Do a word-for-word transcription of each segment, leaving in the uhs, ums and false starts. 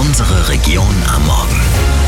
Unsere Region am Morgen.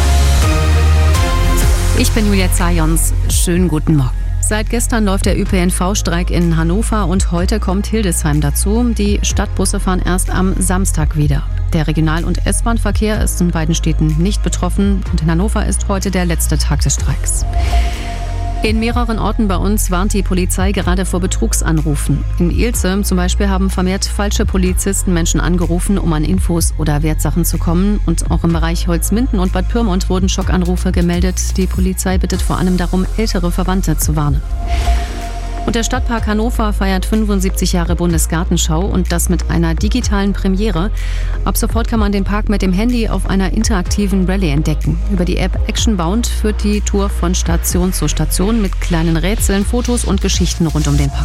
Ich bin Julia Zajons. Schönen guten Morgen. Seit gestern läuft der Ö P N V-Streik in Hannover und heute kommt Hildesheim dazu. Die Stadtbusse fahren erst am Samstag wieder. Der Regional- und S-Bahn-Verkehr ist in beiden Städten nicht betroffen und in Hannover ist heute der letzte Tag des Streiks. In mehreren Orten bei uns warnt die Polizei gerade vor Betrugsanrufen. In Ilze zum Beispiel haben vermehrt falsche Polizisten Menschen angerufen, um an Infos oder Wertsachen zu kommen. Und auch im Bereich Holzminden und Bad Pyrmont wurden Schockanrufe gemeldet. Die Polizei bittet vor allem darum, ältere Verwandte zu warnen. Und der Stadtpark Hannover feiert fünfundsiebzig Jahre Bundesgartenschau und das mit einer digitalen Premiere. Ab sofort kann man den Park mit dem Handy auf einer interaktiven Rallye entdecken. Über die App Actionbound führt die Tour von Station zu Station mit kleinen Rätseln, Fotos und Geschichten rund um den Park.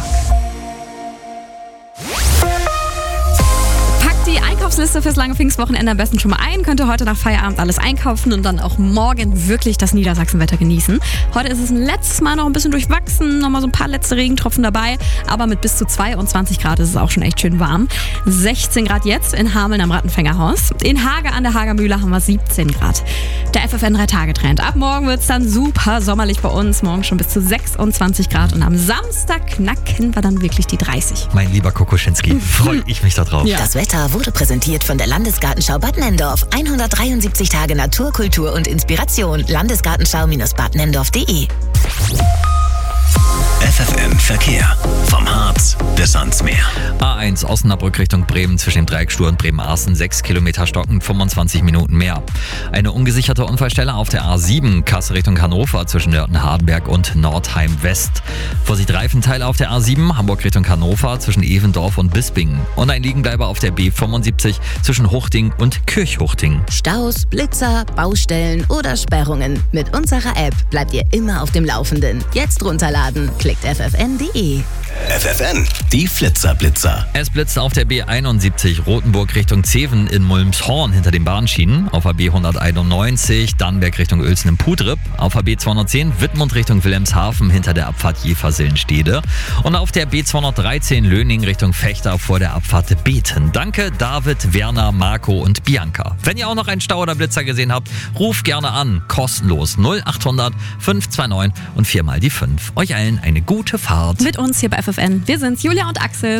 Die Einkaufsliste fürs lange Pfingstwochenende am besten schon mal ein. Könnt ihr heute nach Feierabend alles einkaufen und dann auch morgen wirklich das Niedersachsenwetter genießen. Heute ist es ein letztes Mal noch ein bisschen durchwachsen, noch mal so ein paar letzte Regentropfen dabei. Aber mit bis zu zweiundzwanzig Grad ist es auch schon echt schön warm. sechzehn Grad jetzt in Hameln am Rattenfängerhaus. In Hage an der Hagermühle haben wir siebzehn Grad. Der F F N drei Tage Trend. Ab morgen wird es dann super sommerlich bei uns. Morgen schon bis zu sechsundzwanzig Grad. Und am Samstag knacken wir dann wirklich die dreißig. Mein lieber Kokoschinski, freue ich mich da drauf. Ja. Das Wetter wurde präsentiert von der Landesgartenschau Bad Nenndorf. hundertdreiundsiebzig Tage Natur, Kultur und Inspiration. Landesgartenschau-bad nenndorf punkt de. F F N Verkehr. Vom Harz bis ans Meer. A eins Osnabrück Richtung Bremen zwischen dem Dreieckstur und Bremen-Arsen. sechs Kilometer stocken, fünfundzwanzig Minuten mehr. Eine ungesicherte Unfallstelle auf der A sieben, Kassel Richtung Hannover zwischen Nörten-Hardenberg und Nordheim West. Vorsicht Reifenteile auf der A sieben, Hamburg Richtung Hannover zwischen Evendorf und Bispingen. Und ein Liegenbleiber auf der B fünfundsiebzig zwischen Huchting und Kirchhuchting. Staus, Blitzer, Baustellen oder Sperrungen. Mit unserer App bleibt ihr immer auf dem Laufenden. Jetzt runterladen. Klickt f f n punkt de. F F N, die Flitzerblitzer. Es blitzt auf der B einundsiebzig Rotenburg Richtung Zeven in Mulmshorn hinter den Bahnschienen. Auf der B hunderteinundneunzig Dannenberg Richtung Uelzen im Putrip. Auf der B zweihundertzehn Wittmund Richtung Wilhelmshaven hinter der Abfahrt Jeversillenstede. Und auf der B zweihundertreizehn Löning Richtung Fechter vor der Abfahrt Beten. Danke David, Werner, Marco und Bianca. Wenn ihr auch noch einen Stau oder Blitzer gesehen habt, ruft gerne an. Kostenlos null achthundert fünf zwei neun und viermal die fünf. Euch allen eine gute Fahrt. Mit uns hier bei F F N. Wir sind's, Julia und Axel.